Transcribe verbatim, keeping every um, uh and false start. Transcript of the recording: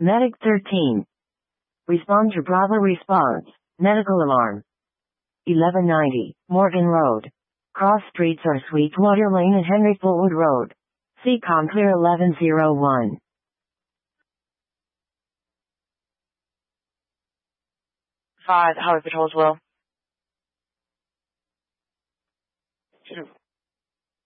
Medic thirteen. Respond to Bravo response. Medical alarm. eleven ninety, Morgan Road. Cross streets are Sweetwater Lane and Henry Fullwood Road. C COM clear eleven oh one. five, Highway Patrol's Will.